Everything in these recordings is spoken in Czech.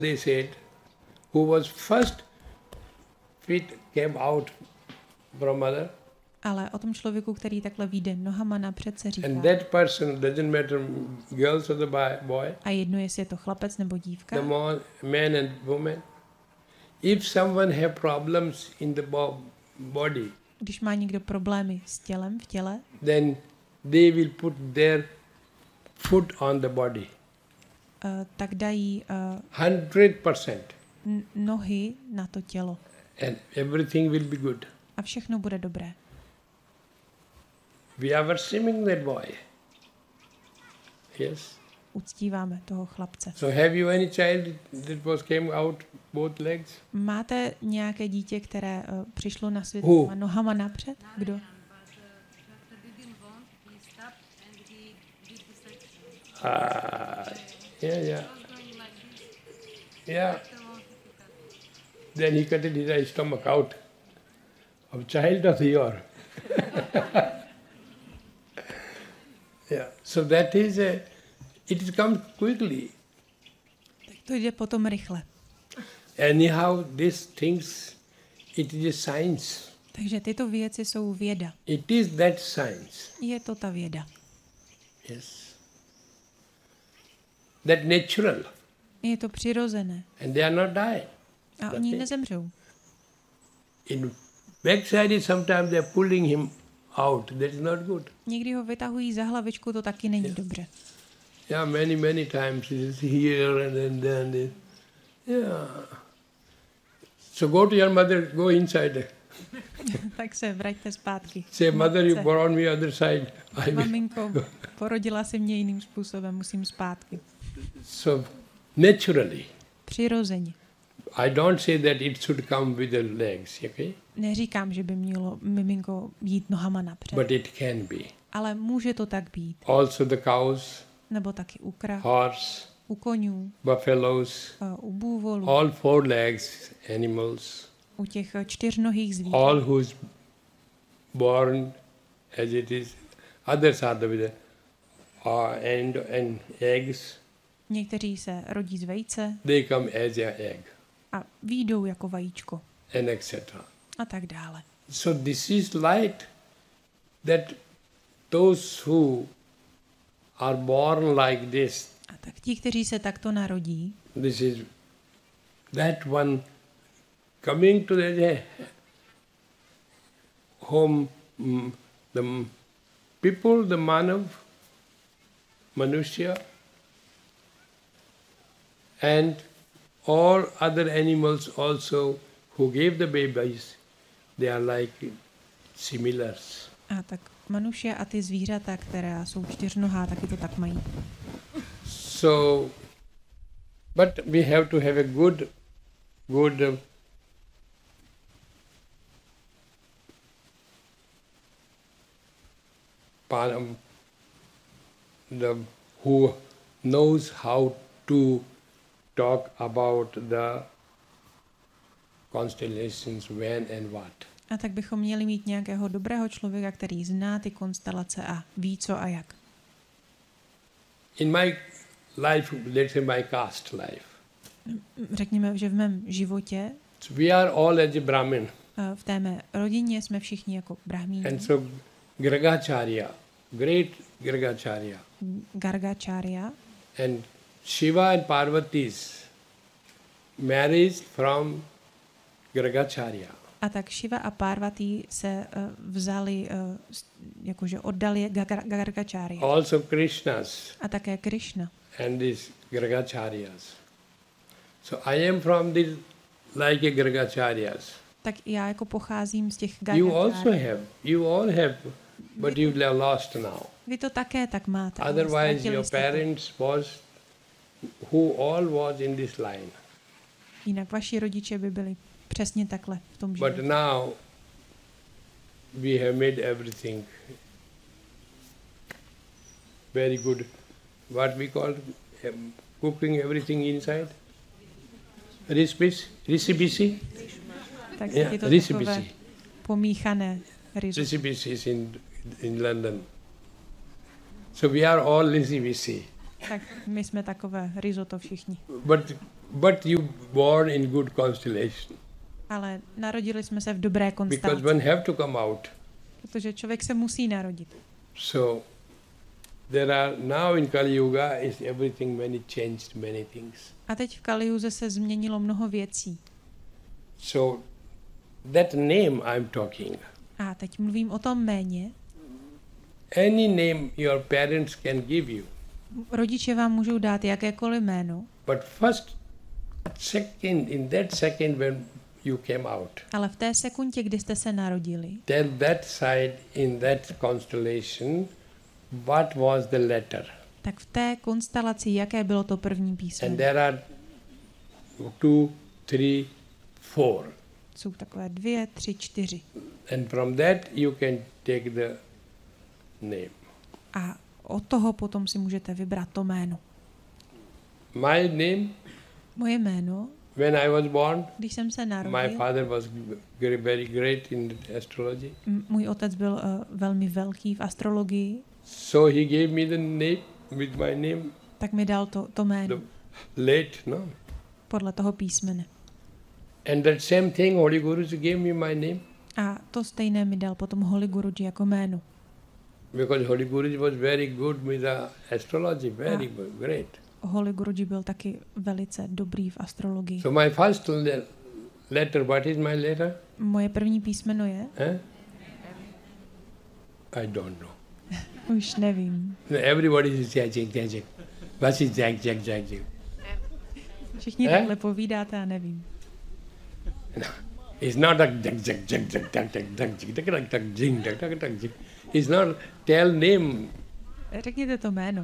They said, who was first feet came out from mother. Ale o tom člověku, který takhle vyjde nohama napřed, se říká. And that person, doesn't matter girls or the boy. A jedno, jestli je to chlapec nebo dívka. The man and woman. If someone have problems in the body. Když má někdo problémy s tělem, v těle. Then they will put their foot on the body. Tak dají 100%. Nohy na to tělo. And everything will be good. A všechno bude dobré. We are worshiping that boy. Yes. Uctíváme toho chlapce. So have you any child that came out both legs? Máte nějaké dítě, které přišlo na svět a nohama napřed? Kdo? Yeah. Then he cut his stomach out of child of the year. Yeah. So that is it comes quickly. Tak to jde potom rychle. Anyhow, these things, it is a science. Takže tyto věci jsou věda. It is that science. Je to ta věda. Yes. That natural. Je to přirozené. And they are not dying. A oni nezemřou. In backside, sometimes they are pulling him out. That is not good. Někdy ho vytahují za hlavičku, to taky není dobře. Yeah, many times it is here and then. Yeah. So go to your mother, go inside. Tak se vraťte zpátky. Say, mother, you born me other side. Maminko, porodila si mě jiným způsobem, musím zpátky. So, naturally. Přirozeně. I don't say that it should come with the legs, okay? Neříkám, že by mělo miminko jít nohama napřed. But it can be. Ale může to tak být. Also the cows. Nebo taky u krav. Horse. U konňů. Buffaloes. U bůvolů. All four legs animals. U těch čtyřnohých zvířat. All who's born as it is. Others are the and eggs. Někteří se rodí z vejce. They come as an egg. A výjdou jako vajíčko. And etc. A tak dále. So this is light that those who are born like this. A tak ti, kteří se takto narodí. This is that one coming to the home, the people, the Manushya, and all other animals also who gave the babies, they are like similars. A tak Manušia a ty zvířata, která jsou čtyřnohá, taky to tak mají. So, but we have to have a good who knows how to talk about the constellations, when and what. A tak bychom měli mít nějakého dobrého člověka, který zná ty konstelace a ví co a jak. In my life, let's say my caste life. Řekněme, že v mém životě we are all as a Brahmin. V té mé rodině jsme všichni jako brahmíni. And so Gargacharya, great Gargacharya. Gargacharya. And Shiva and Parvati's marriage from Gargacharya. A tak Shiva a Parvati se vzali, jakože oddali Gargacharyas. Also Krishna's. A také Krishna. And these Gargacharyas. So I am from the like a Gargacharyas. Tak já jako pocházím z těch Gargacharyas. You all have, but you have lost now. Vy to také tak máte. Otherwise your parents was who all was in this line. Jinak vaši rodiče by byli přesně takhle v tom životě. But now we have made everything very good. What we call cooking everything inside? Recipe? Tak yeah, je to takové pomíchané risotto. Recipes is in London. So we are all recipe. Tak my jsme takové risotto všichni. But But you born in good constellation. Ale narodili jsme se v dobré Because konstelaci, one have to come out. protože člověk se musí narodit. So there are now in Kali Yuga is everything changed many things. A teď v Kaliuze se změnilo mnoho věcí. So that name I'm talking. A teď mluvím o tom jméně. Any name your parents can give you. Rodiče vám můžou dát jakékoliv jméno, But first second, in that second when you came out, ale v té sekundě, kdy jste se narodili, tell that side in that constellation what was the letter. tak v té konstelaci, jaké bylo to první And písmeno. there are 2, 3, 4. Jsou takové 2, 3, 4. And from that you can take the name. A od toho potom si můžete vybrat to jméno. My name, Moje jméno, when I was born, když jsem se my narodil, father was very great in astrology. můj otec byl velmi velký v astrologii, So he gave me the name with my name, tak mi dal to jméno the late, no? podle toho písmene. And that same thing, Holy Guruji gave me my name. A to stejné mi dal potom Holy Guruji jako jméno. Because Holy Guruji was very good with the astrology, very good, great. Holy Guruji byl taky velice dobrý v astrologii. So my first letter, what is my letter? Moje první písmeno je? I don't know. Už nevím. No, everybody is Jack. What is Jack? Všichni takhle povídáte a nevím. No, it's not like Jack. It's not tell name. Řekněte to jméno.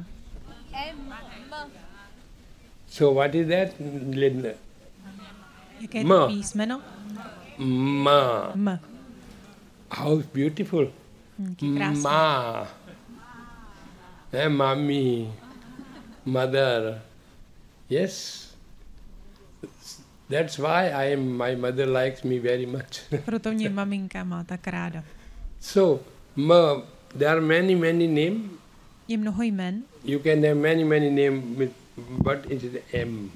So what is that? Jaké je to písmeno? Ma. M. How beautiful. Krásné. Ma. Mommy. Mother. Yes. That's why my mother likes me very much. Proto mě maminka má tak ráda. So, Ma, there are many names. Je mnoho jmen. You can have many names, but it is M.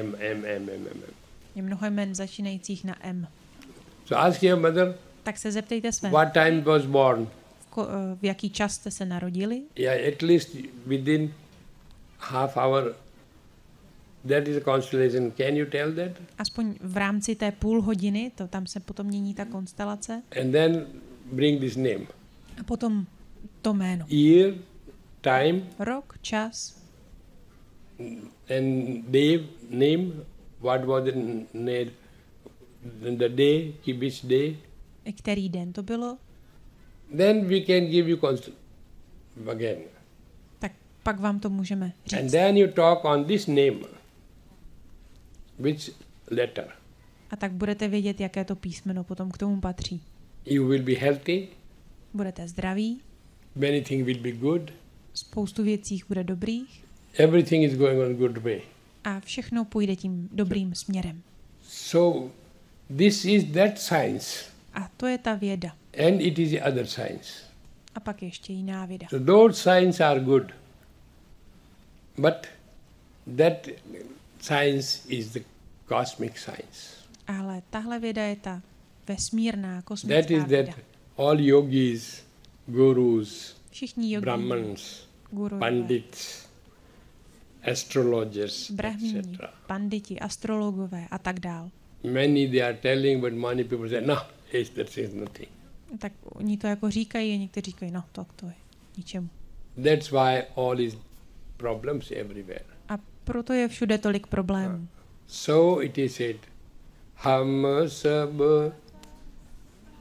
Je mnoho jmen začínajících na M. So ask your mother, Tak se zeptejte své. what time was born? V jaký čas jste se narodili? Yeah, at least within half hour. That is a constellation. Can you tell that? Aspoň v rámci té půl hodiny, tam se potom mění ta konstelace. And then bring this name. A potom to jméno. Year, time, Rok, čas and day, name. What was the day, which day? který den to bylo. Then we can give you again. Tak pak vám to můžeme říct. And then you talk on this name. Which letter? A tak budete vědět, jaké to písmeno potom k tomu patří. You will be healthy. Budete zdraví. Many things will be good. Spoustu věcí bude dobrých. Everything is going on good way. A všechno půjde tím dobrým směrem. So, this is that science. A to je ta věda. And it is the other science. A pak ještě jiná věda. So those science are good. But that science is the cosmic science. Ale tahle věda je ta vesmírná, That kosmická is věda. that all yogis, gurus, Všichni jogíni, brahmans, gurové, pandits, astrologers, brahmini, etc. panditi, astrologové a tak dál. Many they are telling, but many people say, no, that is nothing. Tak oni to jako říkají a někteří říkají, no to je ničemu. That's why all is problems everywhere. A proto je všude tolik problémů. So it is said, Ham sab